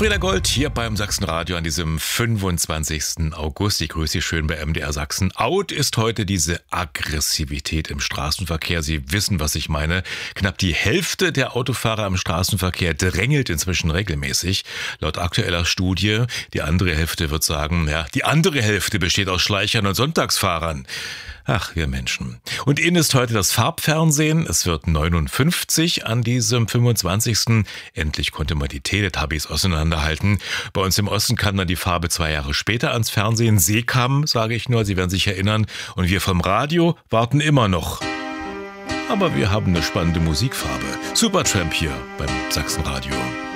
Frieda Gold hier beim Sachsenradio an diesem 25. August. Ich grüße Sie schön bei MDR Sachsen. Out ist heute diese Aggressivität im Straßenverkehr. Sie wissen, was ich meine. Knapp die Hälfte der Autofahrer im Straßenverkehr drängelt inzwischen regelmäßig. Laut aktueller Studie, die andere Hälfte wird sagen, ja, die andere Hälfte besteht aus Schleichern und Sonntagsfahrern. Ach, wir Menschen. Und Ihnen ist heute das Farbfernsehen. Es wird 59 an diesem 25. Endlich konnte man die Teletubbies auseinanderhalten. Bei uns im Osten kam dann die Farbe 2 Jahre später ans Fernsehen. Seekam, sage ich nur, Sie werden sich erinnern. Und wir vom Radio warten immer noch. Aber wir haben eine spannende Musikfarbe. Supertramp hier beim Sachsenradio.